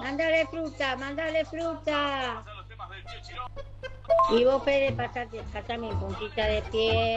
Mándale fruta, mándale fruta. Y vos, Fede, pasame en puntita de pie.